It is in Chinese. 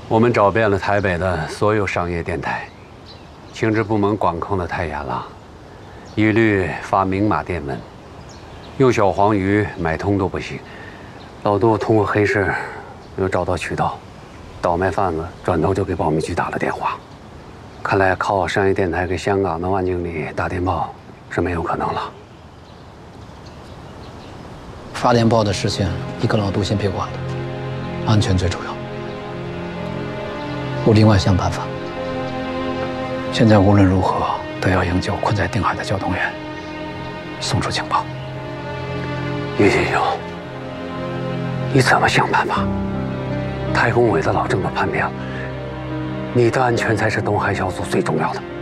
我们找遍了台北的所有商业电台，情治部门管控的太严了，一律发明码电文，用小黄鱼买通都不行。老杜通过黑市又找到渠道，倒卖贩子转头就给保密局打了电话。看来靠商业电台给香港的万经理打电报是没有可能了。 发电报的事情，你跟老杜先别管了，安全最主要。我另外想办法。现在无论如何都要营救困在定海的交通员，送出情报。 于先生，你怎么想办法？太公委的老郑都叛变了，你的安全才是东海小组最重要的。